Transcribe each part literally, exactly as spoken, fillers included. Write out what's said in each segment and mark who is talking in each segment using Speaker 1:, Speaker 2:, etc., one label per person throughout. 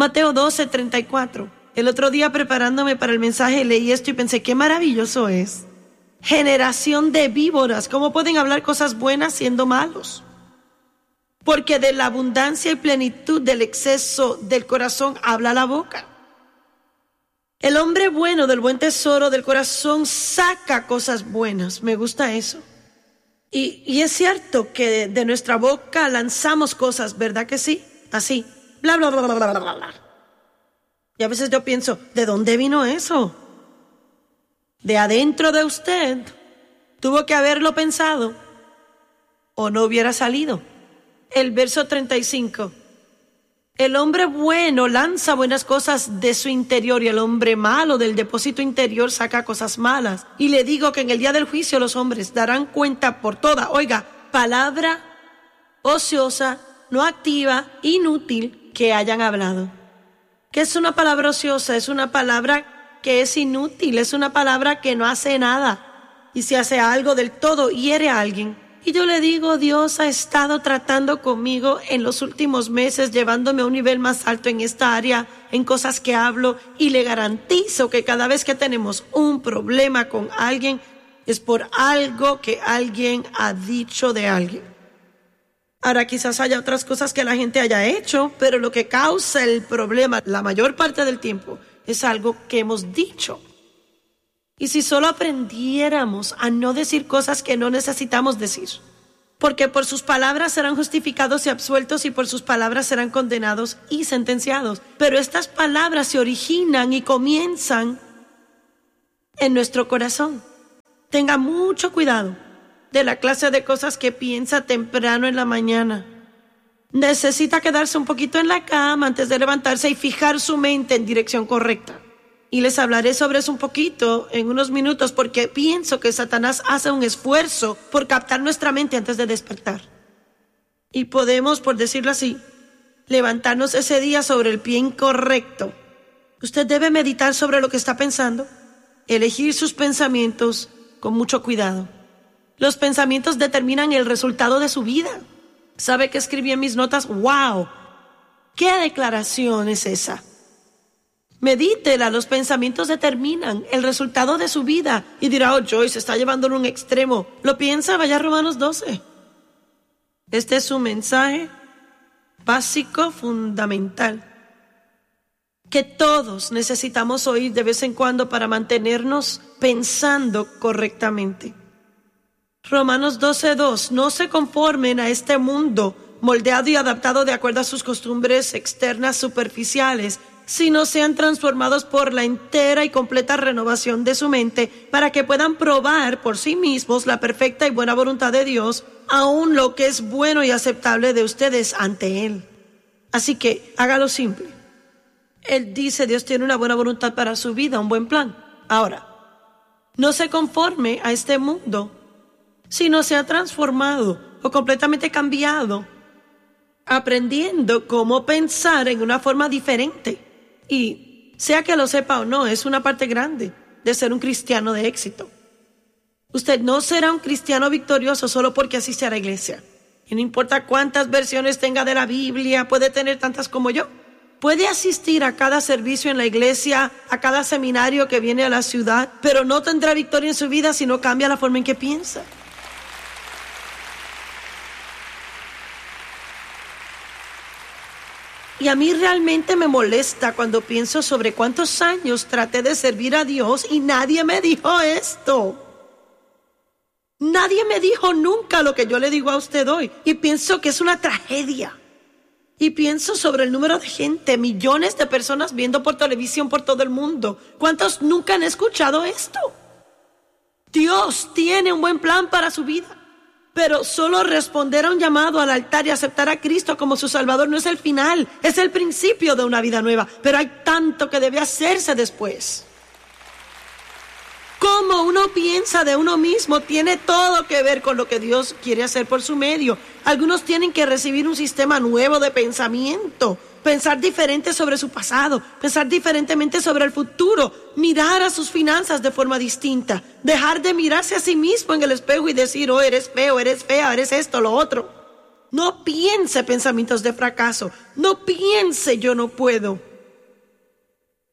Speaker 1: Mateo doce, treinta y cuatro. El otro día preparándome para el mensaje leí esto y pensé, qué maravilloso es. Generación de víboras, ¿cómo pueden hablar cosas buenas siendo malos? Porque de la abundancia y plenitud del exceso del corazón habla la boca. El hombre bueno del buen tesoro del corazón saca cosas buenas. Me gusta eso. Y, y es cierto que de, de nuestra boca lanzamos cosas, ¿verdad que sí? Así, bla, bla, bla, bla, bla, bla, bla. Y a veces yo pienso, ¿de dónde vino eso? De adentro de usted. Tuvo que haberlo pensado o no hubiera salido. El verso treinta y cinco. El hombre bueno lanza buenas cosas de su interior y el hombre malo del depósito interior saca cosas malas. Y le digo que en el día del juicio los hombres darán cuenta por toda, oiga, palabra ociosa, no activa, inútil que hayan hablado. ¿Qué es una palabra ociosa? Es una palabra que es inútil, es una palabra que no hace nada. Y si hace algo del todo, hiere a alguien. Y yo le digo, Dios ha estado tratando conmigo en los últimos meses, llevándome a un nivel más alto en esta área, en cosas que hablo, y le garantizo que cada vez que tenemos un problema con alguien, es por algo que alguien ha dicho de alguien. Ahora quizás haya otras cosas que la gente haya hecho, pero lo que causa el problema la mayor parte del tiempo es algo que hemos dicho. Y si solo aprendiéramos a no decir cosas que no necesitamos decir, porque por sus palabras serán justificados y absueltos y por sus palabras serán condenados y sentenciados. Pero estas palabras se originan y comienzan en nuestro corazón. Tenga mucho cuidado de la clase de cosas que piensa temprano en la mañana. Necesita quedarse un poquito en la cama antes de levantarse y fijar su mente en dirección correcta. Y les hablaré sobre eso un poquito en unos minutos porque pienso que Satanás hace un esfuerzo por captar nuestra mente antes de despertar. Y podemos, por decirlo así, levantarnos ese día sobre el pie incorrecto. Usted debe meditar sobre lo que está pensando, elegir sus pensamientos con mucho cuidado. Los pensamientos determinan el resultado de su vida. ¿Sabe qué escribí en mis notas? ¡Wow! ¿Qué declaración es esa? Medítela, los pensamientos determinan el resultado de su vida. Y dirá, oh, Joyce, está llevándolo a un extremo. ¿Lo piensa? Vaya a Romanos doce. Este es un mensaje básico, fundamental, que todos necesitamos oír de vez en cuando para mantenernos pensando correctamente. Romanos doce dos. No se conformen a este mundo moldeado y adaptado de acuerdo a sus costumbres externas superficiales, sino sean transformados por la entera y completa renovación de su mente para que puedan probar por sí mismos la perfecta y buena voluntad de Dios, aun lo que es bueno y aceptable de ustedes ante Él. Así que hágalo simple. Él dice, Dios tiene una buena voluntad para su vida, un buen plan. Ahora, no se conforme a este mundo, sino sea transformado o completamente cambiado, aprendiendo cómo pensar en una forma diferente. Y sea que lo sepa o no, es una parte grande de ser un cristiano de éxito. Usted no será un cristiano victorioso solo porque asiste a la iglesia. Y no importa cuántas versiones tenga de la Biblia, puede tener tantas como yo. Puede asistir a cada servicio en la iglesia, a cada seminario que viene a la ciudad, pero no tendrá victoria en su vida si no cambia la forma en que piensa. Y a mí realmente me molesta cuando pienso sobre cuántos años traté de servir a Dios y nadie me dijo esto. Nadie me dijo nunca lo que yo le digo a usted hoy. Y pienso que es una tragedia. Y pienso sobre el número de gente, millones de personas viendo por televisión por todo el mundo. ¿Cuántos nunca han escuchado esto? Dios tiene un buen plan para su vida. Pero solo responder a un llamado al altar y aceptar a Cristo como su Salvador no es el final, es el principio de una vida nueva. Pero hay tanto que debe hacerse después. Cómo uno piensa de uno mismo tiene todo que ver con lo que Dios quiere hacer por su medio. Algunos tienen que recibir un sistema nuevo de pensamiento, pensar diferente sobre su pasado, pensar diferentemente sobre el futuro, mirar a sus finanzas de forma distinta, dejar de mirarse a sí mismo en el espejo y decir, oh, eres feo, eres fea, eres esto, lo otro. No piense pensamientos de fracaso, no piense yo no puedo.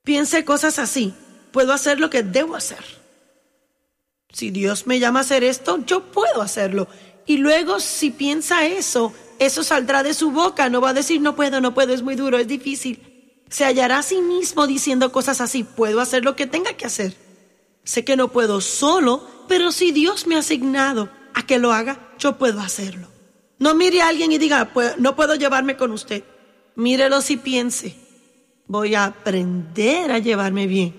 Speaker 1: Piense cosas así. Puedo hacer lo que debo hacer. Si Dios me llama a hacer esto, yo puedo hacerlo. Y luego, si piensa eso, eso saldrá de su boca. No va a decir, no puedo, no puedo, es muy duro, es difícil. Se hallará a sí mismo diciendo cosas así. Puedo hacer lo que tenga que hacer. Sé que no puedo solo, pero si Dios me ha asignado a que lo haga, yo puedo hacerlo. No mire a alguien y diga, pues, no puedo llevarme con usted. Mírelo y piense, voy a aprender a llevarme bien.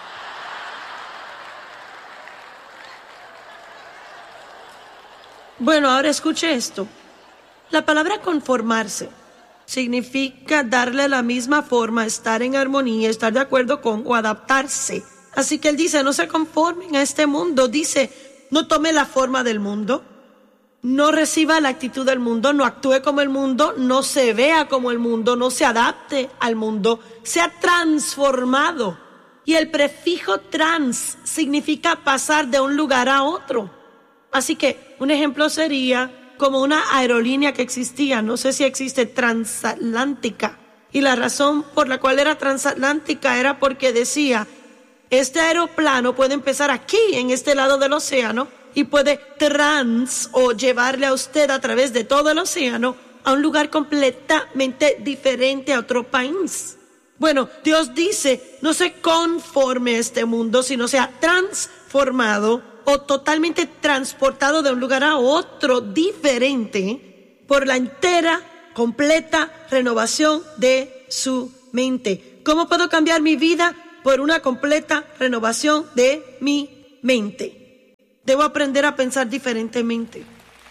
Speaker 1: Bueno, ahora escuche esto. La palabra conformarse significa darle la misma forma, estar en armonía, estar de acuerdo con o adaptarse. Así que él dice, no se conformen a este mundo. Dice, no tome la forma del mundo, no reciba la actitud del mundo, no actúe como el mundo, no se vea como el mundo, no se adapte al mundo, sea transformado. Y el prefijo trans significa pasar de un lugar a otro. Así que un ejemplo sería como una aerolínea que existía, no sé si existe, transatlántica. Y la razón por la cual era transatlántica era porque decía, este aeroplano puede empezar aquí, en este lado del océano, y puede trans o llevarle a usted a través de todo el océano a un lugar completamente diferente, a otro país. Bueno, Dios dice, no se conforme a este mundo, sino sea transformado o totalmente transportado de un lugar a otro diferente por la entera, completa renovación de su mente. ¿Cómo puedo cambiar mi vida? Por una completa renovación de mi mente. Debo aprender a pensar diferentemente.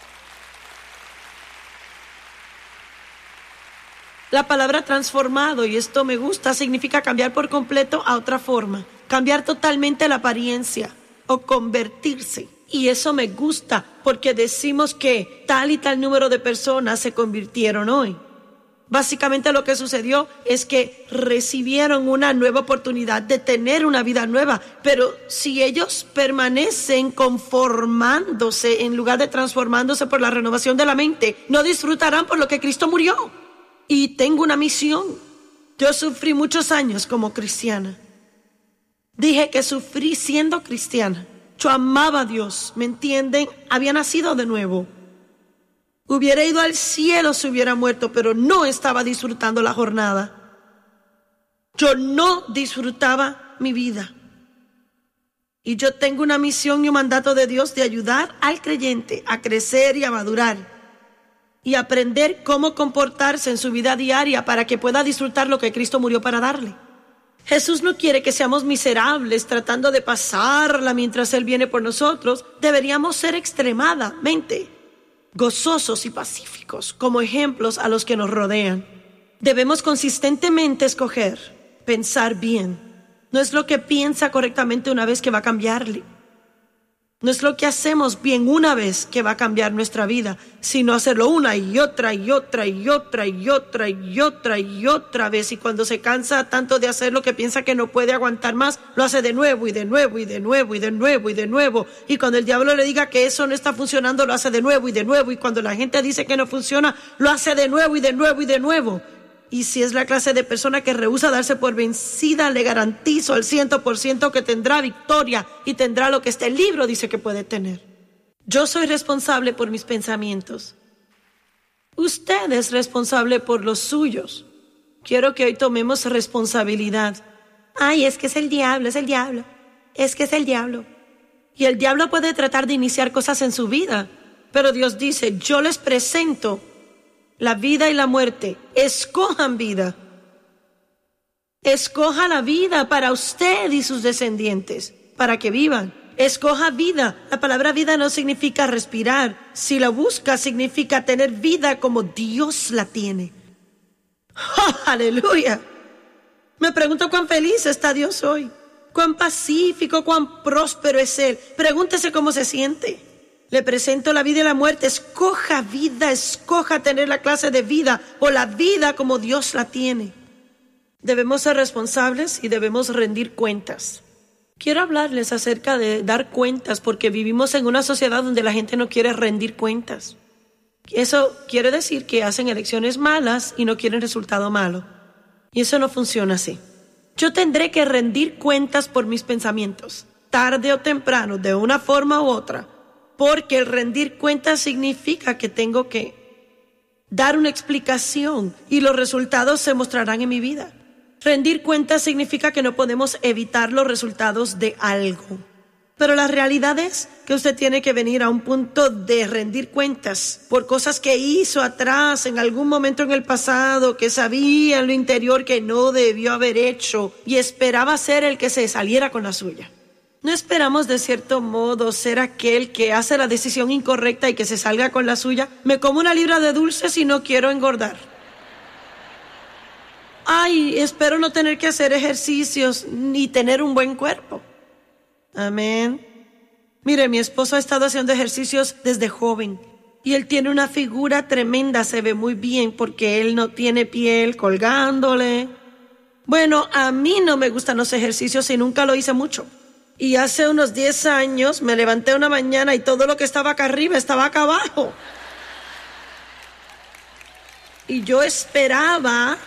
Speaker 1: La palabra transformado, y esto me gusta, significa cambiar por completo a otra forma. Cambiar totalmente la apariencia o convertirse. Y eso me gusta porque decimos que tal y tal número de personas se convirtieron hoy. Básicamente lo que sucedió es que recibieron una nueva oportunidad de tener una vida nueva, pero si ellos permanecen conformándose en lugar de transformándose por la renovación de la mente, no disfrutarán por lo que Cristo murió. Y tengo una misión. Yo sufrí muchos años como cristiana. Dije que sufrí siendo cristiana. Yo amaba a Dios, ¿me entienden? Había nacido de nuevo. Hubiera ido al cielo si hubiera muerto, pero no estaba disfrutando la jornada. Yo no disfrutaba mi vida. Y yo tengo una misión y un mandato de Dios de ayudar al creyente a crecer y a madurar y aprender cómo comportarse en su vida diaria para que pueda disfrutar lo que Cristo murió para darle. Jesús no quiere que seamos miserables tratando de pasarla mientras Él viene por nosotros. Deberíamos ser extremadamente gozosos y pacíficos como ejemplos a los que nos rodean. Debemos consistentemente escoger pensar bien. No es lo que piensa correctamente una vez que va a cambiarle. No es lo que hacemos bien una vez que va a cambiar nuestra vida, sino hacerlo una y otra y otra y otra y otra y otra y otra vez. Y cuando se cansa tanto de hacer lo que piensa que no puede aguantar más, lo hace de nuevo y de nuevo y de nuevo y de nuevo y de nuevo. Y cuando el diablo le diga que eso no está funcionando, lo hace de nuevo y de nuevo. Y cuando la gente dice que no funciona, lo hace de nuevo y de nuevo y de nuevo. Y si es la clase de persona que rehúsa darse por vencida, le garantizo al ciento por ciento que tendrá victoria y tendrá lo que este libro dice que puede tener. Yo soy responsable por mis pensamientos. Usted es responsable por los suyos. Quiero que hoy tomemos responsabilidad. Ay, es que es el diablo, es el diablo. Es que es el diablo. Y el diablo puede tratar de iniciar cosas en su vida. Pero Dios dice, yo les presento la vida y la muerte. Escojan vida. Escoja la vida para usted y sus descendientes, para que vivan. Escoja vida. La palabra vida no significa respirar. Si la busca, significa tener vida como Dios la tiene. ¡Oh, aleluya! Me pregunto cuán feliz está Dios hoy. Cuán pacífico, cuán próspero es Él. Pregúntese cómo se siente. Le presento la vida y la muerte. Escoja vida, escoja tener la clase de vida o la vida como Dios la tiene. Debemos ser responsables y debemos rendir cuentas. Quiero hablarles acerca de dar cuentas porque vivimos en una sociedad donde la gente no quiere rendir cuentas. Eso quiere decir que hacen elecciones malas y no quieren resultado malo. Y eso no funciona así. Yo tendré que rendir cuentas por mis pensamientos, tarde o temprano, de una forma u otra, porque el rendir cuentas significa que tengo que dar una explicación y los resultados se mostrarán en mi vida. Rendir cuentas significa que no podemos evitar los resultados de algo. Pero la realidad es que usted tiene que venir a un punto de rendir cuentas por cosas que hizo atrás, en algún momento en el pasado, que sabía en lo interior que no debió haber hecho y esperaba ser el que se saliera con la suya. No esperamos de cierto modo ser aquel que hace la decisión incorrecta y que se salga con la suya. Me como una libra de dulces y no quiero engordar. Ay, espero no tener que hacer ejercicios ni tener un buen cuerpo. Amén. Mire, mi esposo ha estado haciendo ejercicios desde joven y él tiene una figura tremenda, se ve muy bien porque él no tiene piel colgándole. Bueno, a mí no me gustan los ejercicios y nunca lo hice mucho. Y hace unos diez años me levanté una mañana y todo lo que estaba acá arriba estaba acá abajo. Y yo esperaba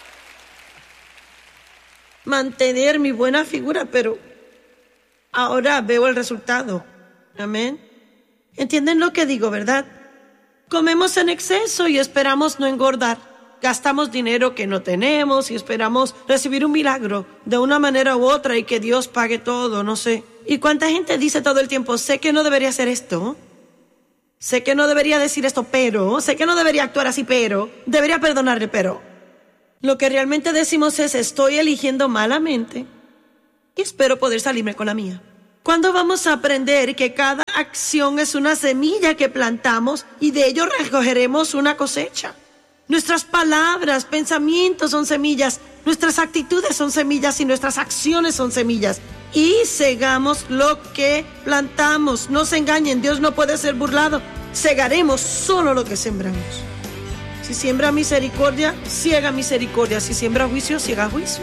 Speaker 1: mantener mi buena figura, pero ahora veo el resultado. Amén. ¿Entienden lo que digo, verdad? Comemos en exceso y esperamos no engordar. Gastamos dinero que no tenemos y esperamos recibir un milagro de una manera u otra y que Dios pague todo, no sé. ¿Y cuánta gente dice todo el tiempo, sé que no debería hacer esto? Sé que no debería decir esto, pero... Sé que no debería actuar así, pero... Debería perdonarle, pero... Lo que realmente decimos es, estoy eligiendo malamente y espero poder salirme con la mía. ¿Cuándo vamos a aprender que cada acción es una semilla que plantamos y de ello recogeremos una cosecha? Nuestras palabras, pensamientos son semillas, nuestras actitudes son semillas y nuestras acciones son semillas. Y segamos lo que plantamos. No se engañen, Dios no puede ser burlado. Segaremos solo lo que sembramos. Si siembra misericordia, ciega misericordia. Si siembra juicio, ciega juicio.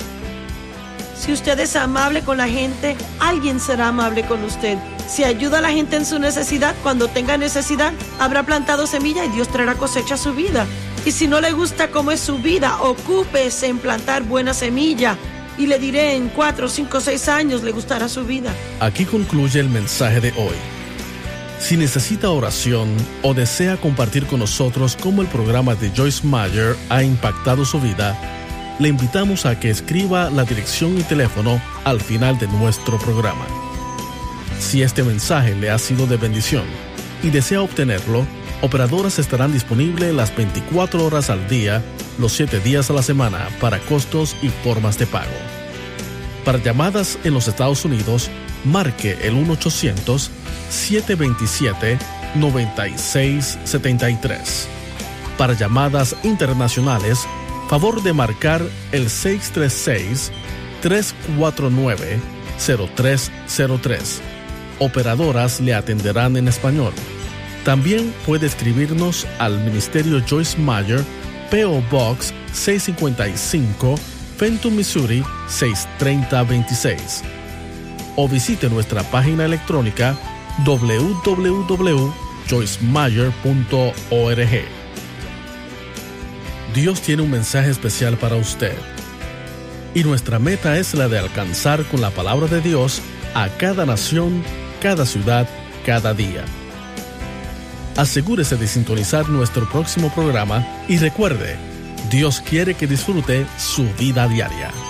Speaker 1: Si usted es amable con la gente, alguien será amable con usted. Si ayuda a la gente en su necesidad, cuando tenga necesidad, habrá plantado semilla y Dios traerá cosecha a su vida. Y si no le gusta cómo es su vida, ocúpese en plantar buena semilla. Y le diré, en cuatro, cinco, seis años le gustará su vida.
Speaker 2: Aquí concluye el mensaje de hoy. Si necesita oración o desea compartir con nosotros cómo el programa de Joyce Meyer ha impactado su vida, le invitamos a que escriba la dirección y teléfono al final de nuestro programa. Si este mensaje le ha sido de bendición y desea obtenerlo, operadoras estarán disponibles las veinticuatro horas al día, los siete días a la semana, para costos y formas de pago. Para llamadas en los Estados Unidos, marque el uno ochocientos, siete dos siete, nueve seis siete tres. Para llamadas internacionales, favor de marcar el seis tres seis, tres cuatro nueve, cero tres cero tres. Operadoras le atenderán en español. También puede escribirnos al Ministerio Joyce Meyer, P O Box seiscientos cincuenta y cinco, Fenton, Missouri seis tres cero dos seis. O visite nuestra página electrónica doble u doble u doble u punto joyce meyer punto org. Dios tiene un mensaje especial para usted. Y nuestra meta es la de alcanzar con la palabra de Dios a cada nación, cada ciudad, cada día. Asegúrese de sintonizar nuestro próximo programa y recuerde, Dios quiere que disfrute su vida diaria.